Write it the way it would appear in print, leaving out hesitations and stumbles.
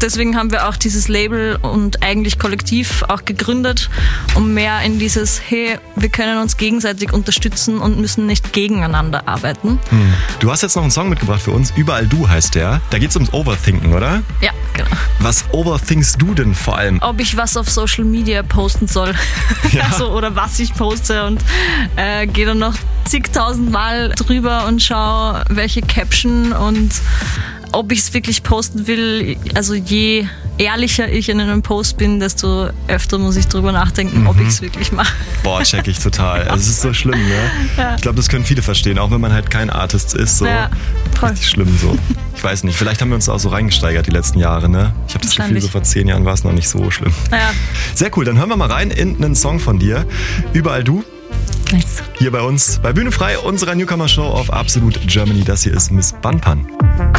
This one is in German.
deswegen haben wir auch dieses Label und eigentlich Kollektiv auch gegründet, um mehr in dieses, hey, wir können uns gegenseitig unterstützen und müssen nicht gegeneinander arbeiten. Du hast jetzt noch einen Song mitgebracht für uns, Überall du heißt der. Da geht's ums Overthinken, oder? Ja, genau. Was overthinkst du denn vor allem? Ob ich was auf Social Media posten soll. Ja. Also, oder was ich poste und gehe dann noch zigtausend Mal drüber und schaue, welche Caption und ob ich es wirklich posten will. Also je ehrlicher ich in einem Post bin, desto öfter muss ich drüber nachdenken, ob ich es wirklich mache. Boah, check ich total. Also es ist so schlimm, ne? Ja. Ich glaube, das können viele verstehen, auch wenn man halt kein Artist ist. So. Ja, voll. Richtig schlimm so. Ich weiß nicht, vielleicht haben wir uns da auch so reingesteigert die letzten Jahre, ne? Ich habe das Gefühl, so vor 10 Jahren war es noch nicht so schlimm. Ja. Sehr cool, dann hören wir mal rein in einen Song von dir. Überall du. Nice. Hier bei uns bei Bühne frei, unserer Newcomer-Show auf Absolut Germany. Das hier ist Miss Banpan.